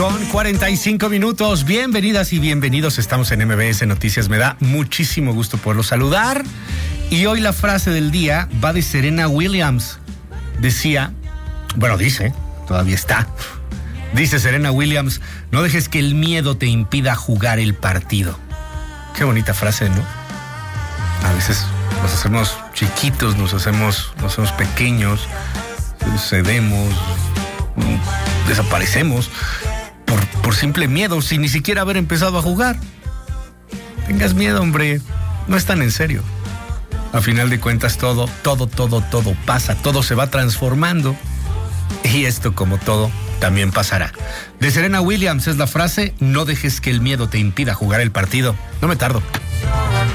8:45. Bienvenidas y bienvenidos. Estamos en MBS Noticias. Me da muchísimo gusto poderlos saludar. Y hoy la frase del día va de Serena Williams. Dice, todavía está. Dice Serena Williams: no dejes que el miedo te impida jugar el partido. Qué bonita frase, ¿no? A veces nos hacemos chiquitos, nos hacemos pequeños, cedemos, desaparecemos por simple miedo, sin ni siquiera haber empezado a jugar. Tengas miedo, hombre, no es tan en serio. A final de cuentas todo pasa, todo se va transformando. Y esto, como todo, también pasará. De Serena Williams es la frase: no dejes que el miedo te impida jugar el partido. No me tardo.